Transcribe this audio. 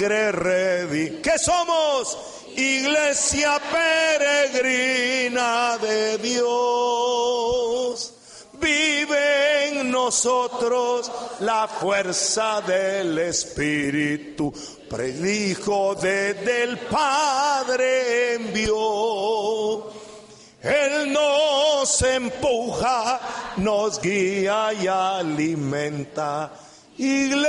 ready. ¿Qué somos? Iglesia peregrina de Dios. Vive en nosotros la fuerza del Espíritu. Predijo desde el Padre envió. Él nos empuja, nos guía y alimenta. Iglesia